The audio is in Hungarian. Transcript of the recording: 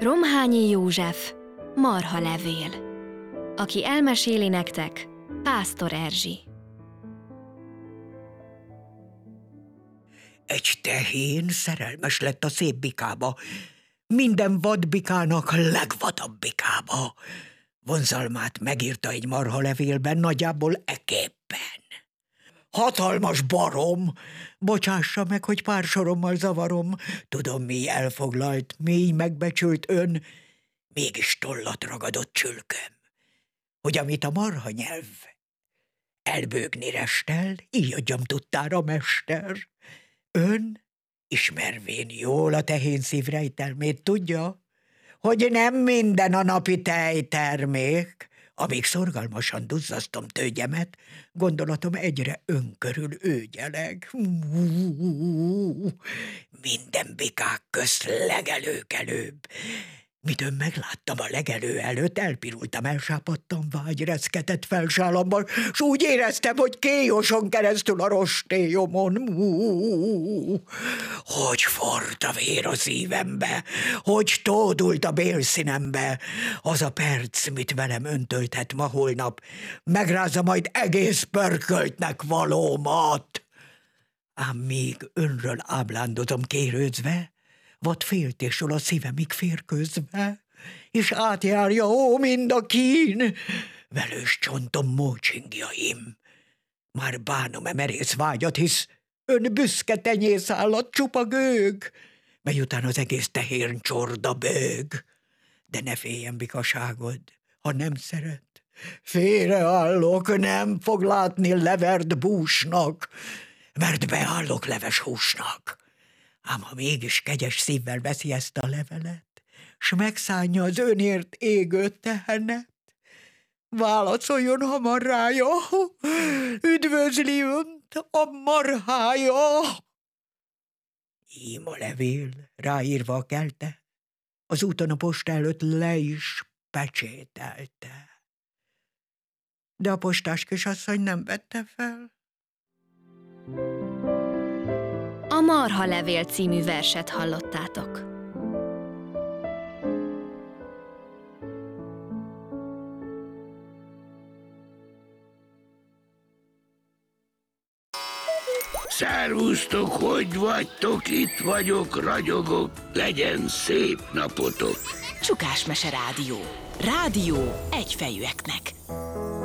Romhányi József, marhalevél. Aki elmeséli nektek, Pásztor Erzsi. Egy tehén szerelmes lett a szép bikába, minden vadbikának legvadabb bikába. Vonzalmát megírta egy marhalevélben, nagyjából eképpen. Hatalmas barom, bocsássa meg, hogy pár sorommal zavarom, tudom, mély elfoglalt, mély megbecsült ön, mégis tollat ragadott csülköm, hogy amit a marha nyelv elbőgni restel, így adjam tudtára, mester. Ön, ismervén jól a tehén szívrejtelmét, tudja, hogy nem minden a napi tejtermék. Amíg szorgalmasan duzzasztom tőgyemet, gondolatom egyre önkörül őgyeleg. Minden bikák közt legelőkelőbb. Mit ön megláttam a legelő előtt, elpirultam, elsápadtam, vágy reszketett fel sálamban, s úgy éreztem, hogy kéjoson keresztül a rostélyomon. Hogy forrt a vér a szívembe, hogy tódult a bélszínembe. Az a perc, mit velem öntölthet ma holnap, megrázza majd egész pörköltnek valómat. Ám míg önről áblándozom kérődzve, vad féltésről a szívemig férkőzve, és átjárja, mind a kín, velős csontom mócsingjaim. Már bánom merész vágyat, hisz ön büszke tenyészállat csupa gőg, mely után az egész tehén csorda bőg. De ne féljen bikaságod, ha nem szeret. Félreállok, nem fog látni levert búsnak, mert beállok leves húsnak. Ám ha mégis kegyes szívvel veszi ezt a levelet, s megszánja az önért égő tehenet, válaszoljon hamar rája, üdvözli önt a marhája. Ím a levél, ráírva a kelte, az úton a posta előtt le is pecsételte. De a postás kisasszony nem vette fel. A Marhalevél című verset hallottátok. Szervusztok, hogy vagytok? Itt vagyok, ragyogok, legyen szép napotok! Csukásmese Rádió. Rádió egyfejűeknek.